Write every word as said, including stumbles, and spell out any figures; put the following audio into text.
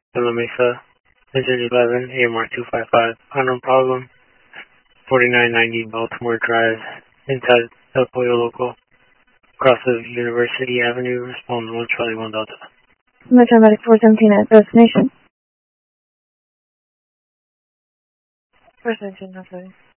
in La Mesa, engine eleven, A M R two five five, unknown problem, forty-nine ninety Baltimore Drive, inside El Pollo Loco, across of University Avenue, respond one Charlie one Delta. Metro Medic four seventeen at destination. First engine, no sorry.